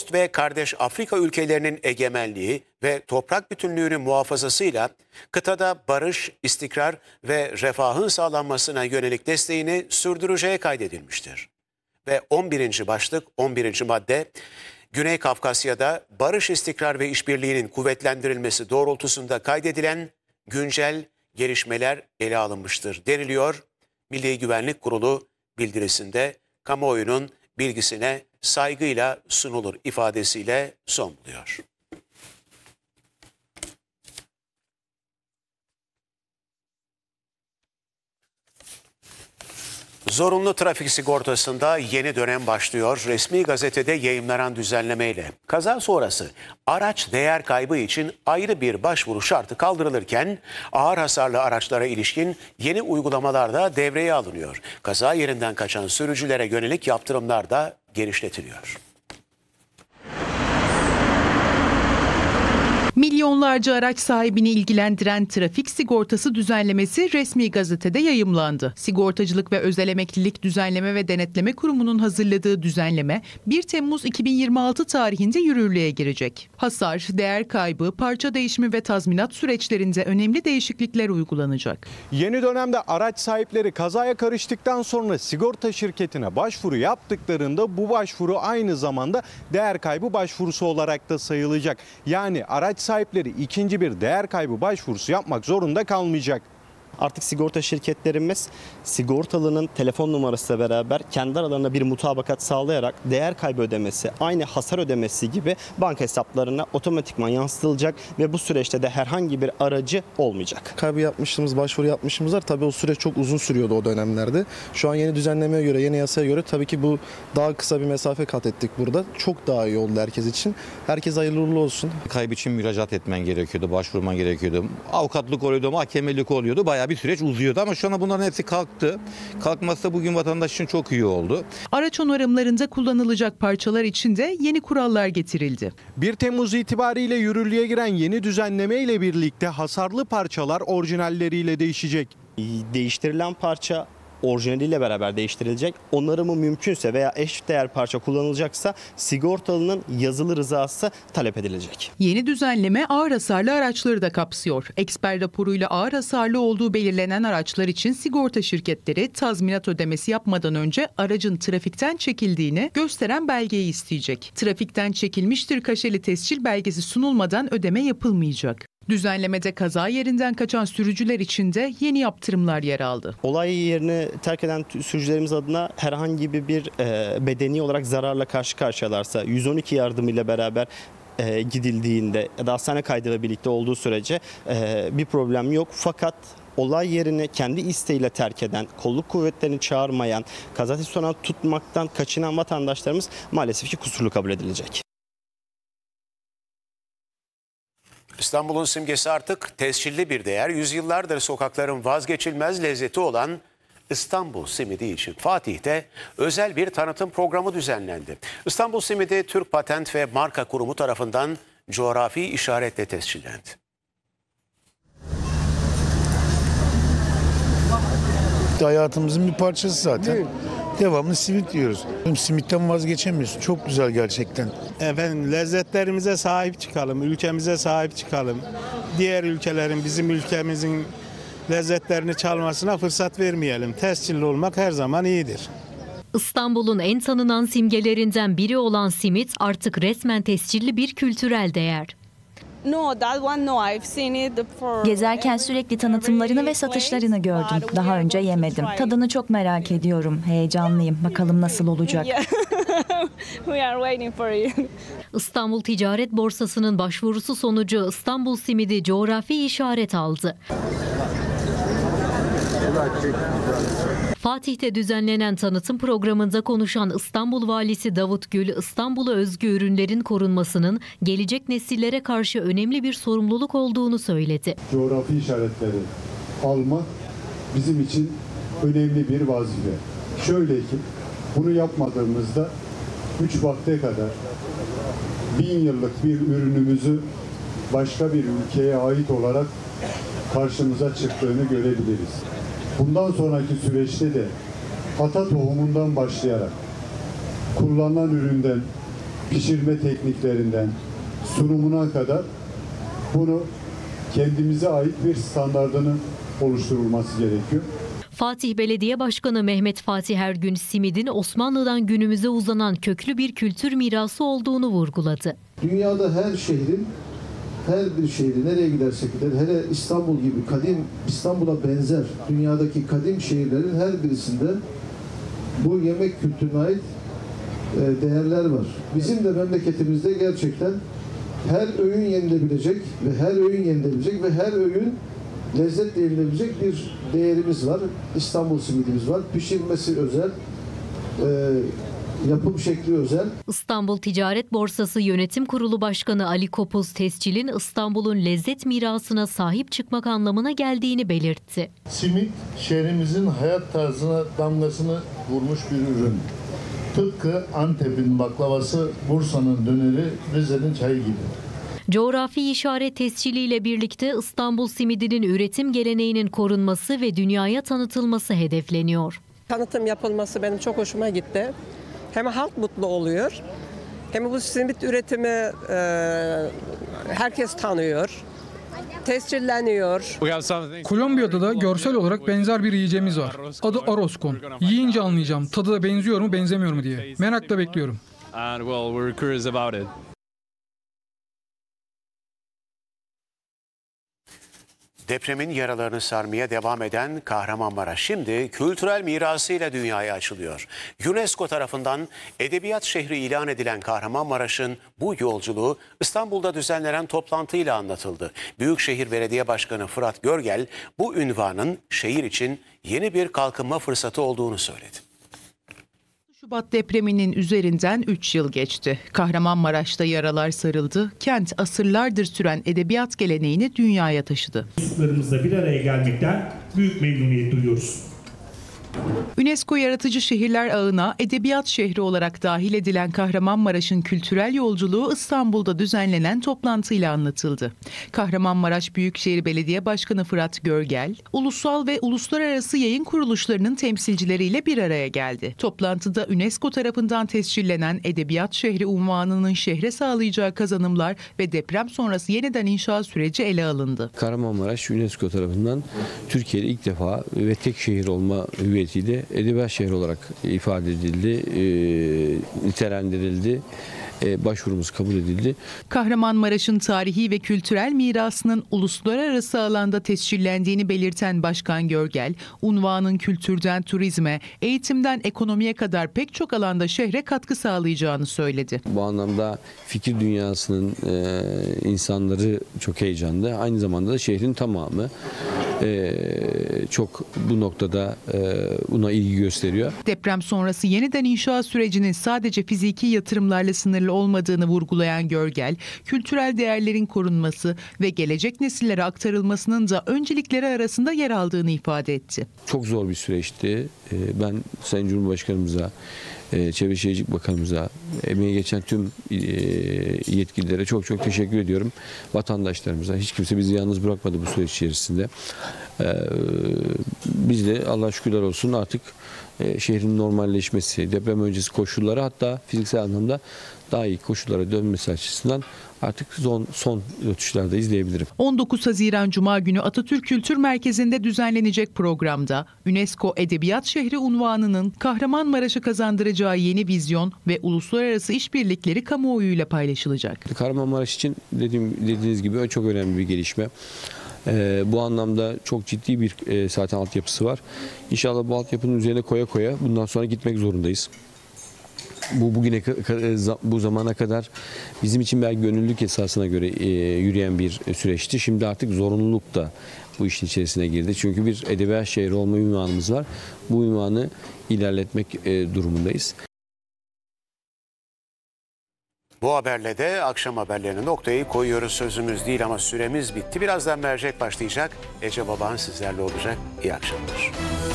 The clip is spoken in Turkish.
dost ve kardeş Afrika ülkelerinin egemenliği ve toprak bütünlüğünün muhafazasıyla kıtada barış, istikrar ve refahın sağlanmasına yönelik desteğini sürdüreceği kaydedilmiştir. Ve 11. başlık 11. madde Güney Kafkasya'da barış, istikrar ve işbirliğinin kuvvetlendirilmesi doğrultusunda kaydedilen güncel gelişmeler ele alınmıştır deniliyor. Milli Güvenlik Kurulu bildirisinde kamuoyunun bilgisine saygıyla sunulur ifadesiyle son buluyor. Zorunlu trafik sigortasında yeni dönem başlıyor. Resmi gazetede yayımlanan düzenlemeyle kaza sonrası araç değer kaybı için ayrı bir başvuru şartı kaldırılırken ağır hasarlı araçlara ilişkin yeni uygulamalar da devreye alınıyor. Kaza yerinden kaçan sürücülere yönelik yaptırımlar da genişletiliyor. Milyonlarca araç sahibini ilgilendiren trafik sigortası düzenlemesi resmi gazetede yayımlandı. Sigortacılık ve Özel Emeklilik Düzenleme ve Denetleme Kurumu'nun hazırladığı düzenleme 1 Temmuz 2026 tarihinde yürürlüğe girecek. Hasar, değer kaybı, parça değişimi ve tazminat süreçlerinde önemli değişiklikler uygulanacak. Yeni dönemde araç sahipleri kazaya karıştıktan sonra sigorta şirketine başvuru yaptıklarında bu başvuru aynı zamanda değer kaybı başvurusu olarak da sayılacak. Yani araç sahipleri ikinci bir değer kaybı başvurusu yapmak zorunda kalmayacak. Artık sigorta şirketlerimiz sigortalının telefon numarasıyla beraber kendi aralarında bir mutabakat sağlayarak değer kaybı ödemesi, aynı hasar ödemesi gibi banka hesaplarına otomatikman yansıtılacak ve bu süreçte de herhangi bir aracı olmayacak. Kaybı yapmıştığımız, başvuru yapmışımız var. Tabii o süreç çok uzun sürüyordu o dönemlerde. Şu an yeni düzenlemeye göre, yeni yasaya göre tabii ki bu daha kısa bir mesafe kat ettik burada. Çok daha iyi oldu herkes için. Herkes hayırlı uğurlu olsun. Kaybı için müracaat etmen gerekiyordu, başvurman gerekiyordu. Avukatlık oluyordu, mahkemelik oluyordu. Bayağı bir süreç uzuyordu ama şu an bunların hepsi kalktı. Kalkması da bugün vatandaş için çok iyi oldu. Araç onarımlarında kullanılacak parçalar için de yeni kurallar getirildi. 1 Temmuz itibariyle yürürlüğe giren yeni düzenleme ile birlikte hasarlı parçalar orijinalleriyle değişecek. Değiştirilen parça orijinaliyle beraber değiştirilecek. Onarımı mümkünse veya eşdeğer parça kullanılacaksa sigortalının yazılı rızası talep edilecek. Yeni düzenleme ağır hasarlı araçları da kapsıyor. Eksper raporuyla ağır hasarlı olduğu belirlenen araçlar için sigorta şirketleri tazminat ödemesi yapmadan önce aracın trafikten çekildiğini gösteren belgeyi isteyecek. Trafikten çekilmiştir kaşeli tescil belgesi sunulmadan ödeme yapılmayacak. Düzenlemede kaza yerinden kaçan sürücüler için de yeni yaptırımlar yer aldı. Olay yerini terk eden sürücülerimiz adına herhangi bir bedeni olarak zararla karşı karşıyalarsa 112 yardımıyla beraber gidildiğinde ya da hastane kaydıyla birlikte olduğu sürece bir problem yok. Fakat olay yerini kendi isteğiyle terk eden, kolluk kuvvetlerini çağırmayan, kaza tespit tutmaktan kaçınan vatandaşlarımız maalesef ki kusurlu kabul edilecek. İstanbul'un simgesi artık tescilli bir değer. Yüzyıllardır sokakların vazgeçilmez lezzeti olan İstanbul simidi için Fatih'te özel bir tanıtım programı düzenlendi. İstanbul simidi Türk Patent ve Marka Kurumu tarafından coğrafi işaretle tescillendi. Hayatımızın bir parçası zaten. Devamlı simit yiyoruz. Simitten vazgeçemiyoruz. Çok güzel gerçekten. Efendim lezzetlerimize sahip çıkalım, ülkemize sahip çıkalım. Diğer ülkelerin bizim ülkemizin lezzetlerini çalmasına fırsat vermeyelim. Tescilli olmak her zaman iyidir. İstanbul'un en tanınan simgelerinden biri olan simit artık resmen tescilli bir kültürel değer. Gezerken sürekli tanıtımlarını ve satışlarını gördüm. Daha önce yemedim. Tadını çok merak ediyorum. Heyecanlıyım. Bakalım nasıl olacak. İstanbul Ticaret Borsası'nın başvurusu sonucu İstanbul simidi coğrafi işaret aldı. Fatih'te düzenlenen tanıtım programında konuşan İstanbul Valisi Davut Gül, İstanbul'a özgü ürünlerin korunmasının gelecek nesillere karşı önemli bir sorumluluk olduğunu söyledi. Coğrafi işaretleri almak bizim için önemli bir vazife. Şöyle ki bunu yapmadığımızda 3 vakte kadar 1000 yıllık bir ürünümüzü başka bir ülkeye ait olarak karşımıza çıktığını görebiliriz. Bundan sonraki süreçte de ata tohumundan başlayarak kullanılan üründen pişirme tekniklerinden sunumuna kadar bunu kendimize ait bir standardının oluşturulması gerekiyor. Fatih Belediye Başkanı Mehmet Fatih Ergün, simidin Osmanlı'dan günümüze uzanan köklü bir kültür mirası olduğunu vurguladı. Dünyada her şehrin, her bir şehri nereye gidersek gidelim, hele İstanbul gibi kadim, İstanbul'a benzer dünyadaki kadim şehirlerin her birisinde bu yemek kültürüne ait değerler var. Bizim de memleketimizde gerçekten her öğün yenilebilecek ve her öğün lezzetle yenilebilecek bir değerimiz var. İstanbul simidimiz var. Pişirmesi özel, yapım şekli özel. İstanbul Ticaret Borsası Yönetim Kurulu Başkanı Ali Kopuz, tescilin İstanbul'un lezzet mirasına sahip çıkmak anlamına geldiğini belirtti. Simit şehrimizin hayat tarzına damgasını vurmuş bir ürün. Tıpkı Antep'in baklavası, Bursa'nın döneri, Rize'nin çayı gibi. Coğrafi işaret tesciliyle birlikte İstanbul simidinin üretim geleneğinin korunması ve dünyaya tanıtılması hedefleniyor. Tanıtım yapılması benim çok hoşuma gitti. Hem halk mutlu oluyor, hem bu simit üretimi herkes tanıyor, tescilleniyor. Kolombiya'da da görsel olarak benzer bir yiyeceğimiz var. Adı arroz con. Yiyince anlayacağım tadı da benziyor mu benzemiyor mu diye. Merakla bekliyorum. Depremin yaralarını sarmaya devam eden Kahramanmaraş şimdi kültürel mirasıyla dünyaya açılıyor. UNESCO tarafından edebiyat şehri ilan edilen Kahramanmaraş'ın bu yolculuğu İstanbul'da düzenlenen toplantıyla anlatıldı. Büyükşehir Belediye Başkanı Fırat Görgel bu ünvanın şehir için yeni bir kalkınma fırsatı olduğunu söyledi. Şubat depreminin üzerinden 3 yıl geçti. Kahramanmaraş'ta yaralar sarıldı. Kent asırlardır süren edebiyat geleneğini dünyaya taşıdı. Çocuklarımızla bir araya gelmekten büyük memnuniyet duyuyoruz. UNESCO Yaratıcı Şehirler Ağı'na edebiyat şehri olarak dahil edilen Kahramanmaraş'ın kültürel yolculuğu İstanbul'da düzenlenen toplantıyla anlatıldı. Kahramanmaraş Büyükşehir Belediye Başkanı Fırat Görgel, ulusal ve uluslararası yayın kuruluşlarının temsilcileriyle bir araya geldi. Toplantıda UNESCO tarafından tescillenen edebiyat şehri unvanının şehre sağlayacağı kazanımlar ve deprem sonrası yeniden inşa süreci ele alındı. Kahramanmaraş UNESCO tarafından Türkiye'de ilk defa ve tek şehir olma hüviyetiyle edebiyat şehri olarak ifade edildi, nitelendirildi, başvurumuz kabul edildi. Kahramanmaraş'ın tarihi ve kültürel mirasının uluslararası alanda tescillendiğini belirten Başkan Görgel, unvanın kültürden turizme, eğitimden ekonomiye kadar pek çok alanda şehre katkı sağlayacağını söyledi. Bu anlamda fikir dünyasının insanları çok heyecanlı. Aynı zamanda da şehrin tamamı çok bu noktada buna ilgi gösteriyor. Deprem sonrası yeniden inşa sürecinin sadece fiziki yatırımlarla sınırlı olmadığını vurgulayan Görgel, kültürel değerlerin korunması ve gelecek nesillere aktarılmasının da öncelikleri arasında yer aldığını ifade etti. Çok zor bir süreçti. Ben Sayın Cumhurbaşkanımıza, Çevre Şehircilik Bakanımıza, emeği geçen tüm yetkililere çok teşekkür ediyorum. Vatandaşlarımıza, hiç kimse bizi yalnız bırakmadı bu süreç içerisinde. Biz de Allah'a şükürler olsun artık şehrin normalleşmesi, deprem öncesi koşulları, hatta fiziksel anlamda daha iyi koşullara dönmesi açısından artık son rötuşlarda izleyebilirim. 19 Haziran Cuma günü Atatürk Kültür Merkezi'nde düzenlenecek programda UNESCO Edebiyat Şehri unvanının Kahramanmaraş'a kazandıracağı yeni vizyon ve uluslararası işbirlikleri kamuoyuyla paylaşılacak. Kahramanmaraş için dediğiniz gibi çok önemli bir gelişme. Bu anlamda çok ciddi bir zaten altyapısı var. İnşallah bu altyapının üzerine koya bundan sonra gitmek zorundayız. Bu zamana kadar bizim için belki gönüllülük esasına göre yürüyen bir süreçti. Şimdi artık zorunluluk da bu işin içerisine girdi. Çünkü bir edebiyat şehri olma ünvanımız var. Bu ünvanı ilerletmek durumundayız. Bu haberle de akşam haberlerine noktayı koyuyoruz. Sözümüz değil ama süremiz bitti. Birazdan mercek başlayacak. Ece Baban sizlerle olacak. İyi akşamlar.